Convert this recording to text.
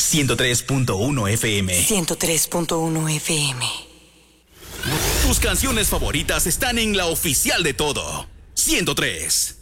103.1 FM. 103.1 FM. Tus canciones favoritas están en la oficial de todo. 103.